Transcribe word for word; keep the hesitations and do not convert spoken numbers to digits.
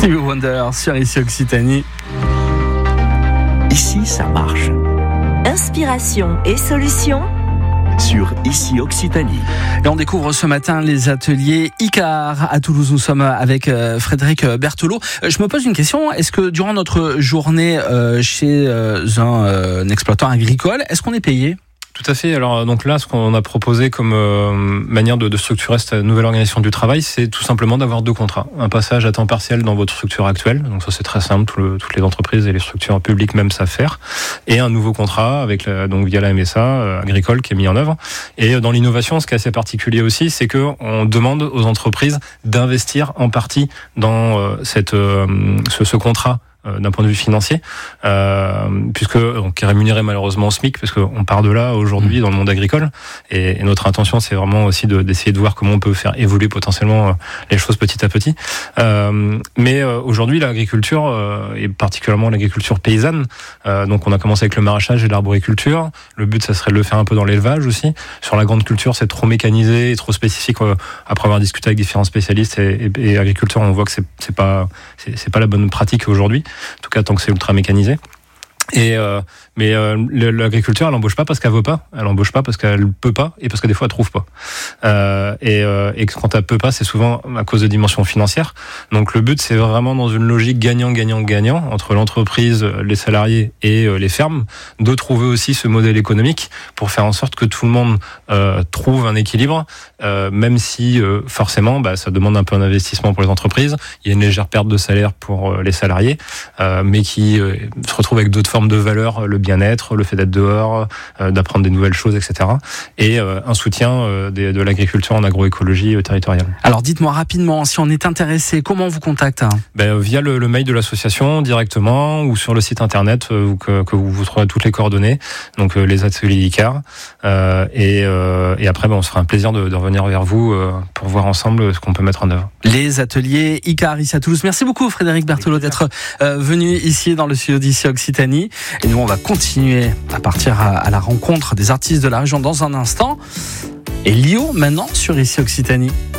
Stevie Wonder sur Ici Occitanie. Ici, ça marche. Inspiration et solutions Sur Ici Occitanie. Et on découvre ce matin les ateliers Icar à Toulouse. Nous sommes avec Frédéric Berthelot. Je me pose une question. Est-ce que durant notre journée chez un, un exploitant agricole, est-ce qu'on est payé ? Tout à fait. Alors donc là, ce qu'on a proposé comme euh, manière de, de structurer cette nouvelle organisation du travail, c'est tout simplement d'avoir deux contrats. Un passage à temps partiel dans votre structure actuelle, donc ça c'est très simple, tout le, toutes les entreprises et les structures publiques même savent faire, et un nouveau contrat avec la, donc via la M S A euh, agricole qui est mis en œuvre. Et dans l'innovation, ce qui est assez particulier aussi, c'est que on demande aux entreprises d'investir en partie dans euh, cette euh, ce, ce contrat. D'un point de vue financier, euh, puisque on est rémunéré malheureusement au SMIC, parce qu'on part de là aujourd'hui dans le monde agricole, et, et notre intention c'est vraiment aussi de, d'essayer de voir comment on peut faire évoluer potentiellement les choses petit à petit. Euh, mais euh, aujourd'hui l'agriculture, euh, et particulièrement l'agriculture paysanne, euh, donc on a commencé avec le maraîchage et l'arboriculture. Le but ça serait de le faire un peu dans l'élevage aussi. Sur la grande culture c'est trop mécanisé et trop spécifique. Euh, après avoir discuté avec différents spécialistes et, et, et agriculteurs, on voit que c'est, c'est pas c'est, c'est pas la bonne pratique aujourd'hui. En tout cas, tant que c'est ultra mécanisé. Et euh, mais euh, l'agriculture, elle embauche pas parce qu'elle veut pas, elle embauche pas parce qu'elle peut pas et parce que des fois elle trouve pas. Euh, et, euh, et quand elle peut pas, c'est souvent à cause de dimensions financières. Donc le but, c'est vraiment dans une logique gagnant-gagnant-gagnant entre l'entreprise, les salariés et euh, les fermes, de trouver aussi ce modèle économique pour faire en sorte que tout le monde euh, trouve un équilibre, euh, même si euh, forcément, bah, ça demande un peu un investissement pour les entreprises. Il y a une légère perte de salaire pour euh, les salariés, euh, mais qui euh, se retrouvent avec d'autres formes de valeurs, le bien-être, le fait d'être dehors, euh, d'apprendre des nouvelles choses, et cetera. Et euh, un soutien euh, de, de l'agriculture en agroécologie euh, territoriale. Alors dites-moi rapidement, si on est intéressé, comment on vous contacte ? Ben, via le, le mail de l'association directement, ou sur le site internet euh, que, que vous, vous trouverez toutes les coordonnées, donc euh, les ateliers Icar. Euh, et, euh, et après, ben, on se fera un plaisir de, de revenir vers vous euh, pour voir ensemble ce qu'on peut mettre en œuvre. Les ateliers Icar ici à Toulouse. Merci beaucoup Frédéric Berthelot d'être euh, venu ici dans le studio d'Ici Occitanie. Et nous, on va continuer à partir à, à la rencontre des artistes de la région dans un instant. Et Lio, maintenant, sur Ici Occitanie.